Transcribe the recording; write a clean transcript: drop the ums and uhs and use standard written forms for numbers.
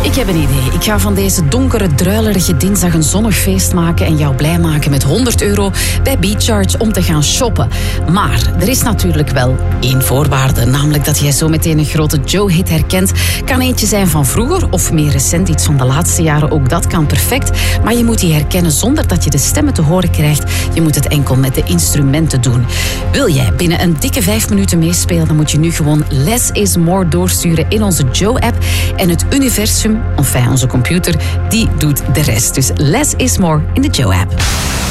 Ik heb een idee. Ik ga van deze donkere, druilerige dinsdag een zonnig feest maken en jou blij maken met €100 bij BeCharge om te gaan shoppen. Maar er is natuurlijk wel één voorwaarde, namelijk dat jij zo meteen een grote Joe-hit herkent. Kan eentje zijn van vroeger of meer recent iets van de laatste jaren, ook dat kan perfect. Maar je moet die herkennen zonder dat je de stemmen te horen krijgt. Je moet het enkel met de instrumenten doen. Wil jij binnen een dikke 5 minuten meespelen, dan moet je nu gewoon Less is More doorsturen in onze Joe-app. En het universum, enfin onze computer, die doet de rest. Dus Less is More in de Joe-app.